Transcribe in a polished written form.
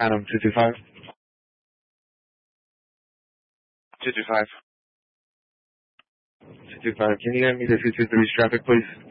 Adam 225. 225. 225. Can you get me the 223's traffic, please?